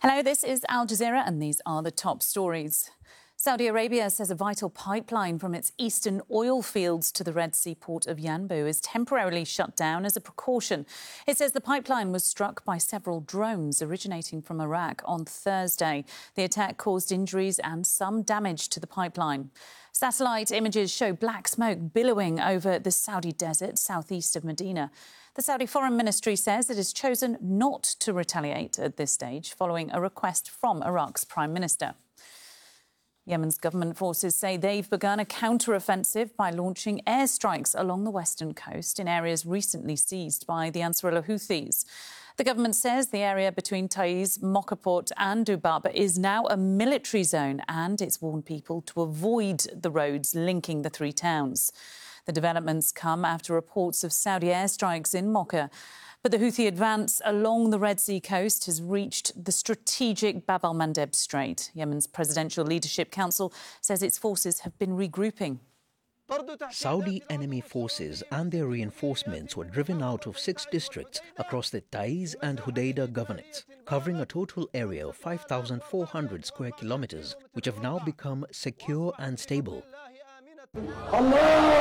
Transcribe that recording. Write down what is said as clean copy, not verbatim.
Hello, this is Al Jazeera and these are the top stories. Saudi Arabia says a vital pipeline from its eastern oil fields to the Red Sea port of Yanbu is temporarily shut down as a precaution. It says the pipeline was struck by several drones originating from Iraq on Thursday. The attack caused injuries and some damage to the pipeline. Satellite images show black smoke billowing over the Saudi desert southeast of Medina. The Saudi Foreign Ministry says it has chosen not to retaliate at this stage following a request from Iraq's Prime Minister. Yemen's government forces say they've begun a counter-offensive by launching airstrikes along the western coast in areas recently seized by the Ansarullah Houthis. The government says the area between Taiz, Mokaport and Dubab is now a military zone and it's warned people to avoid the roads linking the three towns. The developments come after reports of Saudi airstrikes in Mocha. But the Houthi advance along the Red Sea coast has reached the strategic Bab al-Mandeb Strait. Yemen's Presidential Leadership Council says its forces have been regrouping. Saudi enemy forces and their reinforcements were driven out of 6 districts across the Taiz and Hudaydah governorates, covering a total area of 5,400 square kilometres, which have now become secure and stable.